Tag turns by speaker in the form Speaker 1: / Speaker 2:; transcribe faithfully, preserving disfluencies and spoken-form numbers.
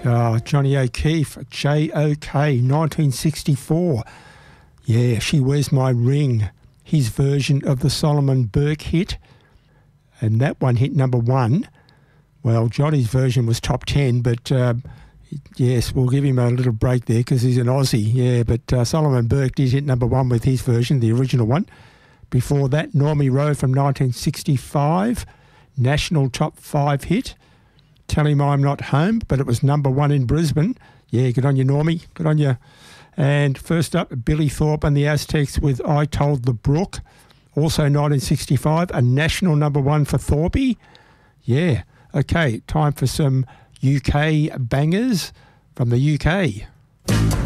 Speaker 1: Uh, Johnny O'Keefe, J O K, nineteen sixty-four. Yeah, She Wears My Ring, his version of the Solomon Burke hit. And that one hit number one. Well, Johnny's version was top ten, but uh, yes, we'll give him a little break there because he's an Aussie. Yeah, but uh, Solomon Burke did hit number one with his version, the original one. Before that, Normie Rowe from nineteen sixty-five, national top five hit. Tell Him I'm Not Home, but it was number one in Brisbane. Yeah, good on you, Normie. Good on you. And first up, Billy Thorpe and the Aztecs with I Told the Brook. Also nineteen sixty-five, a national number one for Thorpe. Yeah. Okay, time for some U K bangers from the U K.